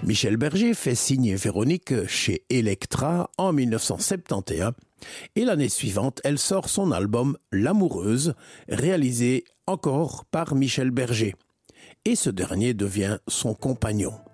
Michel Berger fait signer Véronique chez Elektra en 1971 et l'année suivante, elle sort son album L'Amoureuse, réalisé encore par Michel Berger. Et ce dernier devient son compagnon.